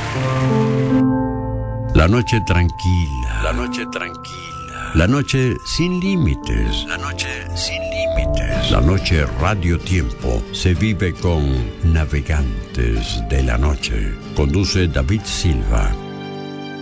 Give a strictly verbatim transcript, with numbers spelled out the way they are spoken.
La noche tranquila, la noche tranquila, la noche sin límites, la noche sin límites, la noche Radio Tiempo se vive con Navegantes de la Noche. Conduce David Silva.